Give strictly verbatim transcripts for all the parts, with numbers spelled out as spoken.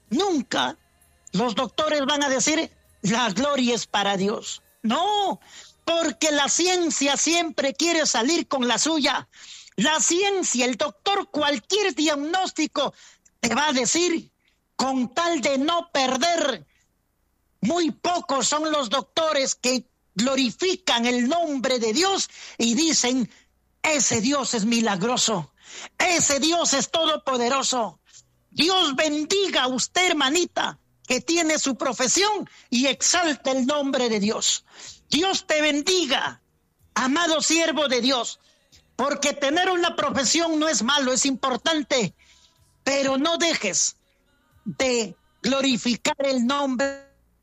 Nunca los doctores van a decir, la gloria es para Dios. No, porque la ciencia siempre quiere salir con la suya. La ciencia, el doctor, cualquier diagnóstico te va a decir, con tal de no perder. Muy pocos son los doctores que glorifican el nombre de Dios y dicen, ese Dios es milagroso, ese Dios es todopoderoso. Dios bendiga a usted, hermanita, que tiene su profesión, y exalta el nombre de Dios. Dios te bendiga, amado siervo de Dios, porque tener una profesión no es malo, es importante, pero no dejes de glorificar el nombre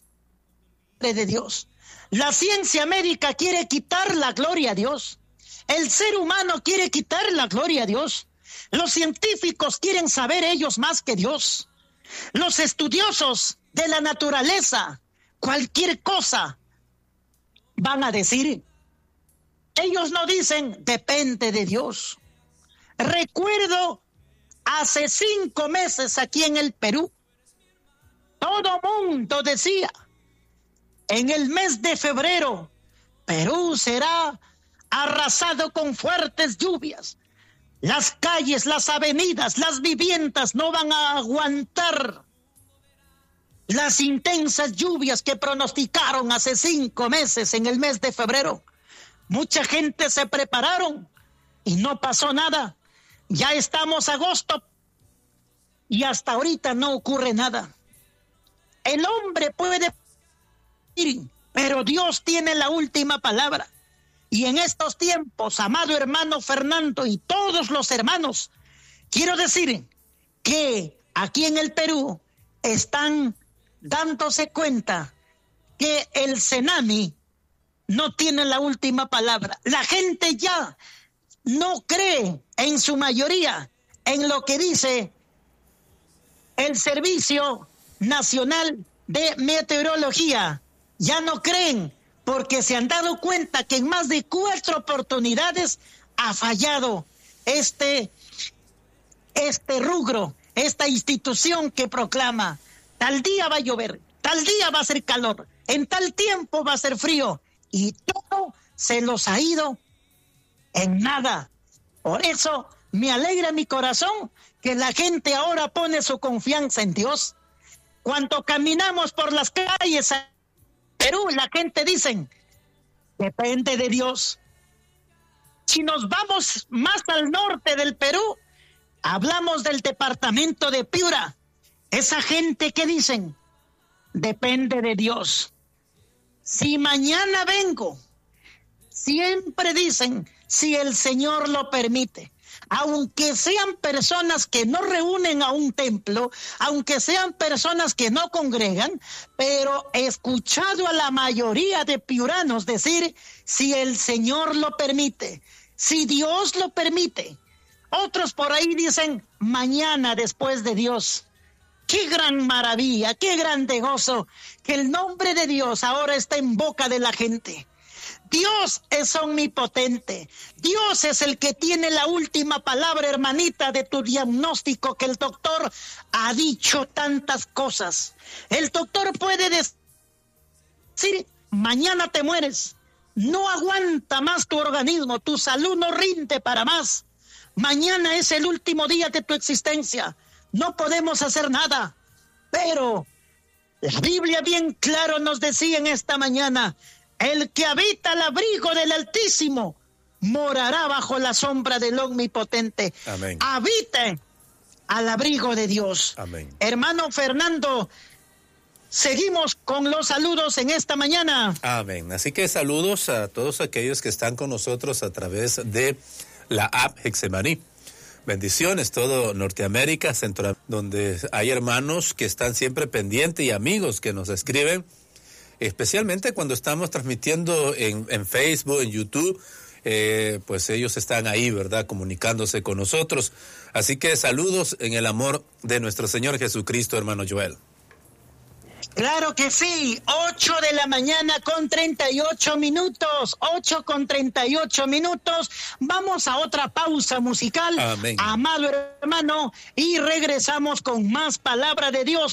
de Dios. La ciencia médica quiere quitar la gloria a Dios. El ser humano quiere quitar la gloria a Dios. Los científicos quieren saber ellos más que Dios. Los estudiosos de la naturaleza, cualquier cosa, van a decir. Ellos no dicen, depende de Dios. Recuerdo hace cinco meses aquí en el Perú, todo mundo decía, en el mes de febrero, Perú será arrasado con fuertes lluvias. Las calles, las avenidas, las viviendas no van a aguantar las intensas lluvias que pronosticaron hace cinco meses en el mes de febrero. Mucha gente se prepararon y no pasó nada. Ya estamos agosto y hasta ahorita no ocurre nada. El hombre puede ir, pero Dios tiene la última palabra. Y en estos tiempos, amado hermano Fernando y todos los hermanos, quiero decir que aquí en el Perú están dándose cuenta que el Senami no tiene la última palabra. La gente ya no cree en su mayoría en lo que dice el Servicio Nacional de Meteorología. Ya no creen porque se han dado cuenta que en más de cuatro oportunidades ha fallado este, este rubro, esta institución que proclama tal día va a llover, tal día va a ser calor, en tal tiempo va a ser frío, y todo se los ha ido en nada. Por eso me alegra mi corazón que la gente ahora pone su confianza en Dios. Cuando caminamos por las calles de Perú, la gente dice, depende de Dios. Si nos vamos más al norte del Perú, hablamos del departamento de Piura. Esa gente que dicen, depende de Dios. Si mañana vengo, siempre dicen, si el Señor lo permite. Aunque sean personas que no reúnen a un templo, aunque sean personas que no congregan, pero he escuchado a la mayoría de piuranos decir, si el Señor lo permite, si Dios lo permite. Otros por ahí dicen, mañana después de Dios. Qué gran maravilla, qué grande gozo, que el nombre de Dios ahora está en boca de la gente. Dios es omnipotente. Dios es el que tiene la última palabra, hermanita, de tu diagnóstico, que el doctor ha dicho tantas cosas. El doctor puede decir, mañana te mueres. No aguanta más tu organismo, tu salud no rinde para más. Mañana es el último día de tu existencia. No podemos hacer nada. Pero la Biblia bien claro nos decía en esta mañana, el que habita al abrigo del Altísimo morará bajo la sombra del Omnipotente. Amén. Habite al abrigo de Dios. Amén. Hermano Fernando, seguimos con los saludos en esta mañana. Amén. Así que saludos a todos aquellos que están con nosotros a través de la app Hexemaní. Bendiciones, todo Norteamérica, Centroamérica, donde hay hermanos que están siempre pendientes y amigos que nos escriben, especialmente cuando estamos transmitiendo en, en Facebook, en YouTube, eh, pues ellos están ahí, ¿verdad?, comunicándose con nosotros. Así que saludos en el amor de nuestro Señor Jesucristo, hermano Joel. Claro que sí, ocho de la mañana con treinta y ocho minutos, ocho con treinta y ocho minutos, vamos a otra pausa musical, Amén. Amado hermano, y regresamos con más palabra de Dios.